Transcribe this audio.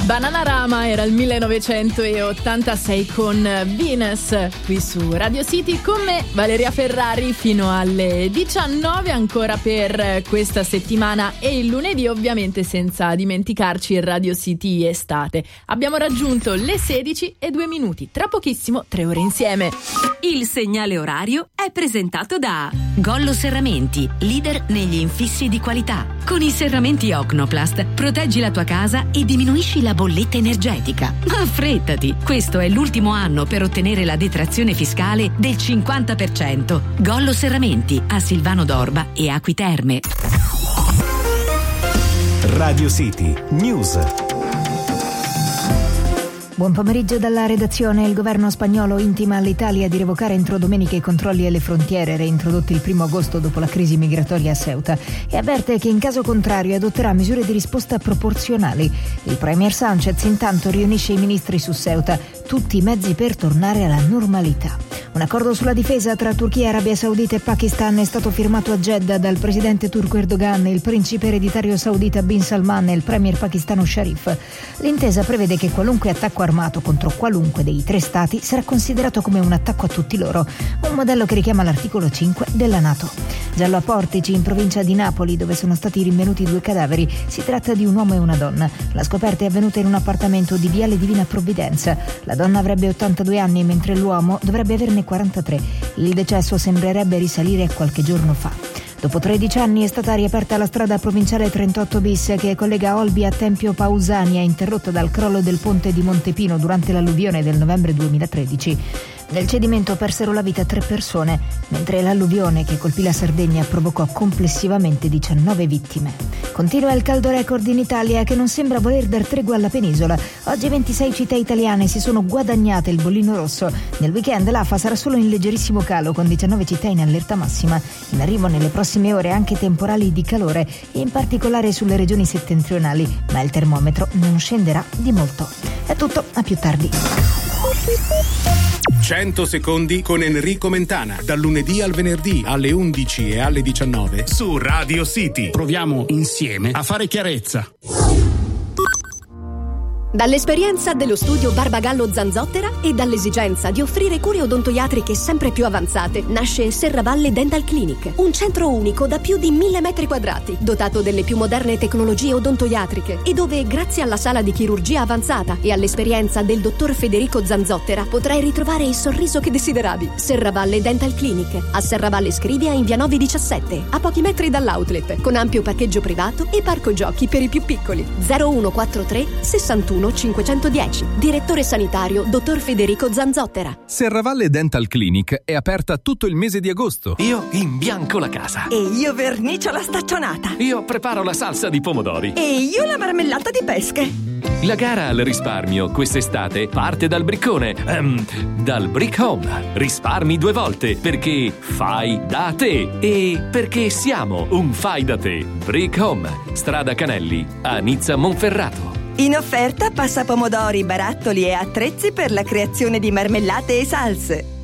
Bananarama era il 1986 con Venus qui su Radio City, con me Valeria Ferrari fino alle 19 ancora per questa settimana e il lunedì, ovviamente senza dimenticarci il Radio City estate. Abbiamo raggiunto le 16:02, tra pochissimo 3 ore insieme. Il segnale orario è presentato da Gollo Serramenti, leader negli infissi di qualità. Con i serramenti Ocnoplast proteggi la tua casa e diminuisci la bolletta energetica. Ma affrettati, questo è l'ultimo anno per ottenere la detrazione fiscale del 50%. Gollo Serramenti a Silvano d'Orba e Acqui Terme. Radio City News. Buon pomeriggio dalla redazione. Il governo spagnolo intima all'Italia di revocare entro domenica i controlli alle frontiere reintrodotti il 1 agosto dopo la crisi migratoria a Ceuta e avverte che in caso contrario adotterà misure di risposta proporzionali. Il premier Sánchez intanto riunisce i ministri su Ceuta, tutti i mezzi per tornare alla normalità. Un accordo sulla difesa tra Turchia, Arabia Saudita e Pakistan è stato firmato a Jeddah dal presidente turco Erdogan, il principe ereditario saudita Bin Salman e il premier pakistano Sharif. L'intesa prevede che qualunque attacco armato contro qualunque dei 3 stati sarà considerato come un attacco a tutti loro, un modello che richiama l'articolo 5 della NATO. Giallo a Portici, in provincia di Napoli, dove sono stati rinvenuti 2 cadaveri. Si tratta di un uomo e una donna. La scoperta è avvenuta in un appartamento di Viale Divina Provvidenza. La donna avrebbe 82 anni, mentre l'uomo dovrebbe averne 43. Il decesso sembrerebbe risalire a qualche giorno fa. Dopo 13 anni è stata riaperta la strada provinciale 38 bis che collega Olbia a Tempio Pausania, interrotta dal crollo del ponte di Montepino durante l'alluvione del novembre 2013. Nel cedimento persero la vita 3 persone, mentre l'alluvione che colpì la Sardegna provocò complessivamente 19 vittime. Continua il caldo record in Italia che non sembra voler dar tregua alla penisola. Oggi 26 città italiane si sono guadagnate il bollino rosso. Nel weekend l'AFA sarà solo in leggerissimo calo, con 19 città in allerta massima. In arrivo nelle prossime ore anche temporali di calore, in particolare sulle regioni settentrionali, ma il termometro non scenderà di molto. È tutto, a più tardi. 100 secondi con Enrico Mentana, dal lunedì al venerdì alle 11 e alle 19 su Radio City. Proviamo insieme a fare chiarezza. Dall'esperienza dello studio Barbagallo Zanzottera e dall'esigenza di offrire cure odontoiatriche sempre più avanzate nasce Serravalle Dental Clinic, un centro unico da più di 1000 metri quadrati, dotato delle più moderne tecnologie odontoiatriche e dove, grazie alla sala di chirurgia avanzata e all'esperienza del dottor Federico Zanzottera, potrai ritrovare il sorriso che desideravi. Serravalle Dental Clinic, a Serravalle Scrivia in via Novi 17, a pochi metri dall'outlet, con ampio parcheggio privato e parco giochi per i più piccoli. 0143 61 510. Direttore sanitario dottor Federico Zanzottera. Serravalle Dental Clinic è aperta tutto il mese di agosto. Io imbianco la casa. E io vernicio la staccionata. Io preparo la salsa di pomodori. E io la marmellata di pesche. La gara al risparmio quest'estate parte dal briccone, dal Brick Home. Risparmi 2 volte perché fai da te e perché siamo un fai da te. Brick Home, strada Canelli, a Nizza Monferrato. In offerta passapomodori, barattoli e attrezzi per la creazione di marmellate e salse.